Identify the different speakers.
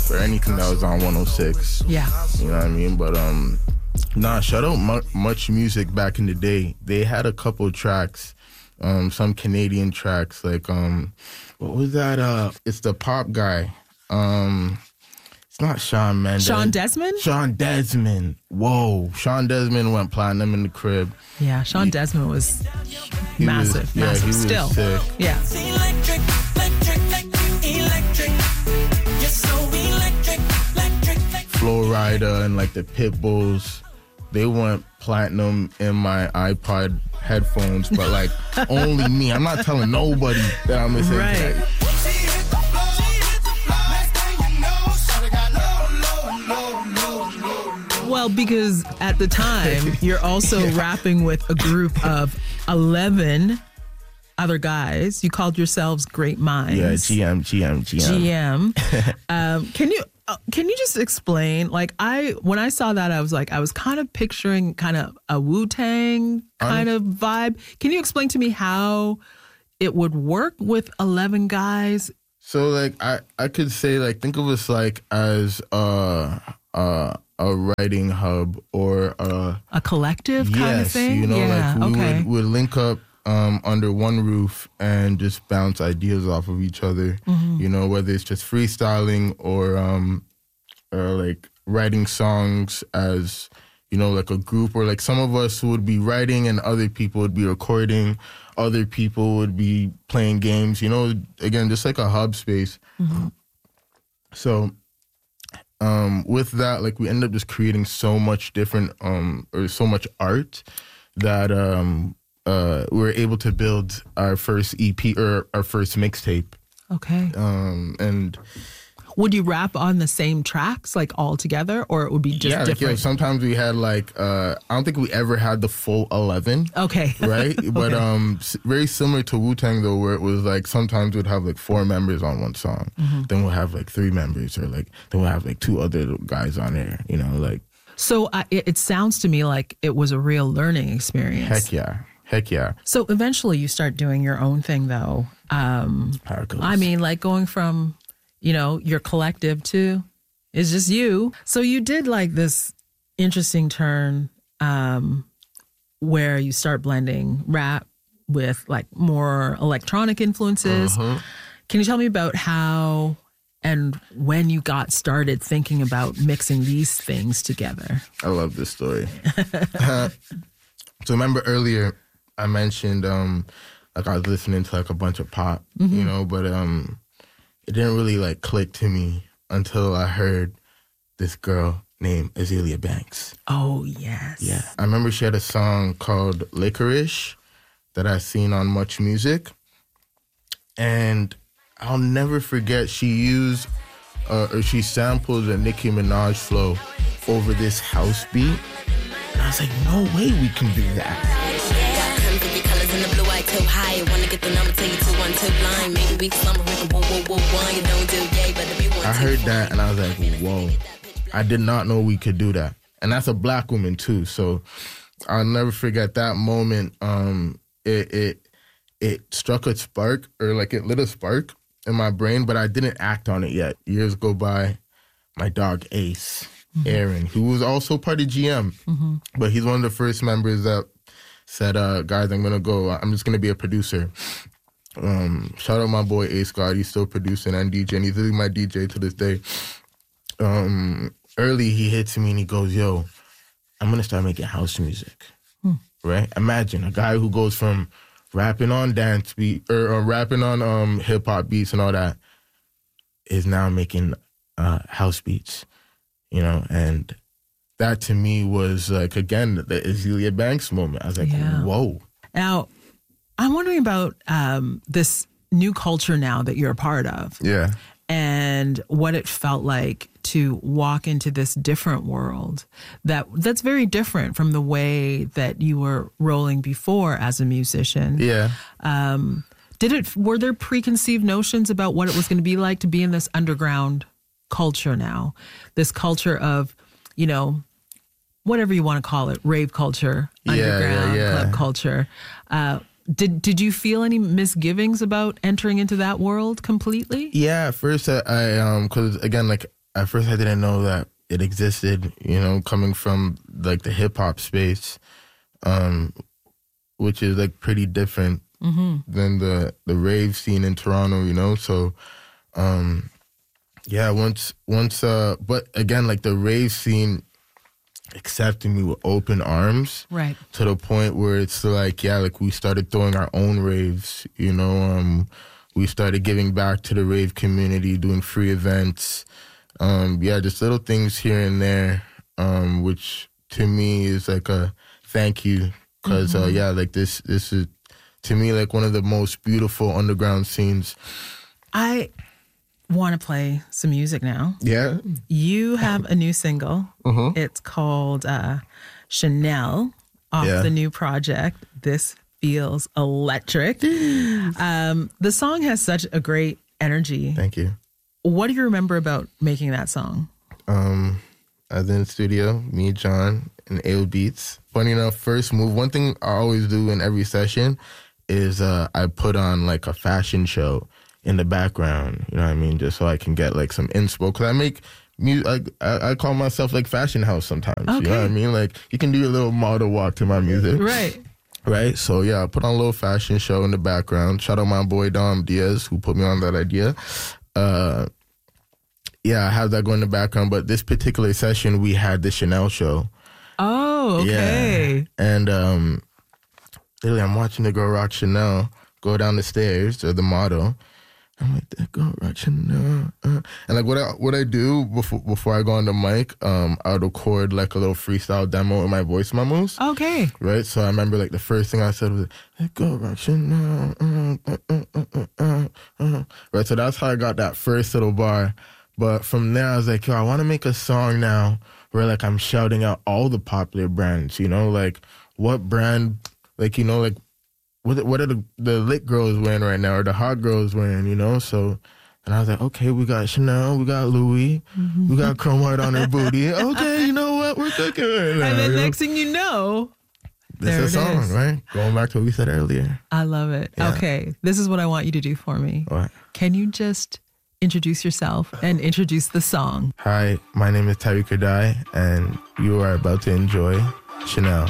Speaker 1: or anything that was on 106.
Speaker 2: Yeah.
Speaker 1: You know what I mean? But shout out Much Music back in the day. They had a couple of tracks, some Canadian tracks, like what was that? It's the pop guy. It's not Shawn Mendes.
Speaker 2: Sean Desmond?
Speaker 1: Sean Desmond. Whoa. Sean Desmond went platinum in the crib.
Speaker 2: Yeah, Sean Desmond was massive.
Speaker 1: He was
Speaker 2: Still.
Speaker 1: sick.
Speaker 2: Yeah.
Speaker 3: Electric, you're so electric.
Speaker 1: Flo Rida and like the Pitbulls, they went platinum in my iPod headphones, but like only me. I'm not telling nobody that I'm listening to that.
Speaker 2: Well, because at the time, you're also rapping with a group of 11 other guys. You called yourselves Great Minds.
Speaker 1: Yeah, GM.
Speaker 2: Can you just explain? Like, when I saw that, I was kind of picturing kind of a Wu-Tang kind of vibe. Can you explain to me how it would work with 11 guys?
Speaker 1: So like I could say, like, think of us like as a writing hub or
Speaker 2: a collective kind of thing.
Speaker 1: You know,
Speaker 2: yeah,
Speaker 1: like we would link up under one roof and just bounce ideas off of each other.
Speaker 2: Mm-hmm.
Speaker 1: You know, whether it's just freestyling or like writing songs as, you know, like a group, or like some of us would be writing and other people would be recording, other people would be playing games, you know, again, just like a hub space.
Speaker 2: Mm-hmm.
Speaker 1: So with that, like, we end up just creating so much different or so much art that we were able to build our first EP or our first mixtape.
Speaker 2: Okay.
Speaker 1: And
Speaker 2: would you rap on the same tracks, like, all together, or it would be just different?
Speaker 1: Sometimes we had like I don't think we ever had the full 11.
Speaker 2: Okay.
Speaker 1: Right? But very similar to Wu-Tang though, where it was like sometimes we'd have like 4 members on one song.
Speaker 2: Mm-hmm.
Speaker 1: Then we'll have like 3 members, or like then we'll have like 2 other guys on there, you know, like.
Speaker 2: So it sounds to me like it was a real learning experience.
Speaker 1: Heck yeah.
Speaker 2: So eventually you start doing your own thing though. I mean, like, going from, you know, your collective to it's just you. So you did like this interesting turn where you start blending rap with like more electronic influences. Can you tell me about how and when you got started thinking about mixing these things together?
Speaker 1: I love this story. So remember earlier I mentioned like I was listening to like a bunch of pop, you know, but it didn't really like click to me until I heard this girl named Azealia Banks.
Speaker 2: Oh, yes.
Speaker 1: Yeah. I remember she had a song called Licorice that I seen on Much Music. And I'll never forget, she used or she sampled a Nicki Minaj flow over this house beat. And I was like, no way we can do that. I heard that and I was like, whoa. I did not know we could do that. And that's a black woman too. So I'll never forget that moment. It struck a spark, or like it lit a spark in my brain, but I didn't act on it yet. Years go by. My dog Ace, Aaron, who was also part of GM, but he's one of the first members that said, guys, I'm just going to be a producer. Shout out my boy Ace Scott. He's still producing and DJing. He's really my DJ to this day. Early, he hits me and he goes, yo, I'm going to start making house music. Right? Imagine a guy who goes from rapping on dance beat or rapping on hip hop beats and all that is now making house beats, you know, and that to me was like, again, the Azealia Banks moment. I was like, whoa.
Speaker 2: Now, I'm wondering about this new culture now that you're a part of.
Speaker 1: Yeah.
Speaker 2: And what it felt like to walk into this different world that's very different from the way that you were rolling before as a musician.
Speaker 1: Yeah.
Speaker 2: Were there preconceived notions about what it was going to be like to be in this underground culture now? This culture of, you know, whatever you want to call it, rave culture, underground club culture. Did you feel any misgivings about entering into that world completely?
Speaker 1: Yeah, at first I because again, like at first I didn't know that it existed, you know, coming from like the hip hop space, which is like pretty different than the rave scene in Toronto, you know. So, yeah, once, but again, like the rave scene accepted me with open arms,
Speaker 2: Right.
Speaker 1: to the point where it's like, yeah, like we started throwing our own raves, you know. We started giving back to the rave community, doing free events. Yeah, just little things here and there, which to me is like a thank you. Because, yeah, like this is, to me, like one of the most beautiful underground scenes.
Speaker 2: I want to play some music now.
Speaker 1: Yeah.
Speaker 2: You have a new single. It's called Chanel off
Speaker 1: Yeah.
Speaker 2: the new project. This feels electric. The song has such a great energy.
Speaker 1: Thank you.
Speaker 2: What do you remember about making that song?
Speaker 1: I was in the studio, me, John, and AO Beats. Funny enough, first move, one thing I always do in every session is I put on like a fashion show in the background, you know what I mean? Just so I can get like some inspo. Because I make music, I call myself like fashion house sometimes, you know what I mean? Like you can do your little model walk to my music.
Speaker 2: Right.
Speaker 1: Right? So yeah, I put on a little fashion show in the background. Shout out my boy Dom Diaz, who put me on that idea. Yeah, I have that going in the background, but this particular session, we had the Chanel show.
Speaker 2: Oh, okay.
Speaker 1: Yeah. And literally, I'm watching the girl rock Chanel go down the stairs, or the model. I'm like, that girl rock Chanel. And like what I do before I go on the mic, I'll record like a little freestyle demo in my voice memos.
Speaker 2: Okay.
Speaker 1: Right? So I remember like the first thing I said was, that girl rock Chanel. Right? So that's how I got that first little bar. But from there, I was like, yo, I want to make a song now where, like, I'm shouting out all the popular brands, you know? Like, what brand, like, you know, like, what are the lit girls wearing right now, or the hot girls wearing, you know? So, and I was like, okay, we got Chanel, we got Louis, we got Chrome White on her booty. Okay, you know what? We're cooking right now.
Speaker 2: And then
Speaker 1: you know?
Speaker 2: next thing you know,
Speaker 1: This
Speaker 2: there
Speaker 1: is a
Speaker 2: it
Speaker 1: song,
Speaker 2: is.
Speaker 1: right? Going back to what we said earlier.
Speaker 2: I love it.
Speaker 1: Yeah.
Speaker 2: Okay, this is what I want you to do for me.
Speaker 1: What?
Speaker 2: Can you just introduce yourself and introduce the song?
Speaker 1: Hi, my name is Tariq Kadai, and you are about to enjoy Chanel.